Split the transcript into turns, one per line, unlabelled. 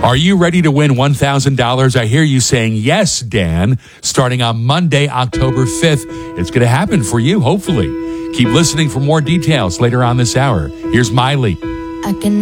Are you ready to win $1,000? I hear you saying yes, Dan. Starting on Monday, October 5th, it's going to happen for you, hopefully. Keep listening for more details later on this hour. Here's Miley.
I can